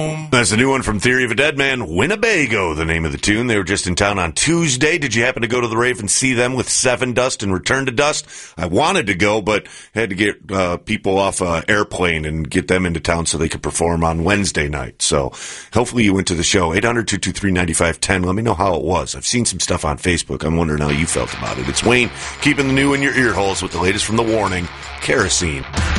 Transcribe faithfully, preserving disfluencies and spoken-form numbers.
That's the new one from Theory of a Dead Man, Winnebago, the name of the tune. They were just in town on Tuesday. Did you happen to go to the rave and see them with Seven Dust and Return to Dust? I wanted to go, but had to get uh, people off an airplane and get them into town so they could perform on Wednesday night. So hopefully you went to the show. eight hundred, two two three, nine five one zero. Let me know how it was. I've seen some stuff on Facebook. I'm wondering how you felt about it. It's Wayne keeping the new in your ear holes with the latest from The Warning, Kerosene.